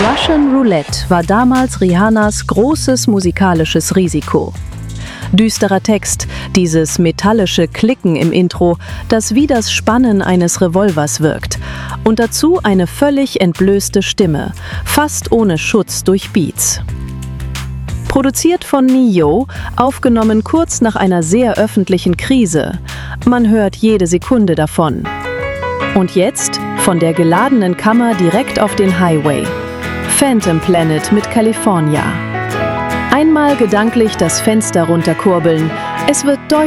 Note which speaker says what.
Speaker 1: Russian Roulette war damals Rihannas großes musikalisches Risiko. Düsterer Text, dieses metallische Klicken im Intro, das wie das Spannen eines Revolvers wirkt. Und dazu eine völlig entblößte Stimme, fast ohne Schutz durch Beats. Produziert von Ne-Yo, aufgenommen kurz nach einer sehr öffentlichen Krise. Man hört jede Sekunde davon. Und jetzt von der geladenen Kammer direkt auf den Highway. Phantom Planet mit California. Einmal gedanklich das Fenster runterkurbeln. Es wird deutlich.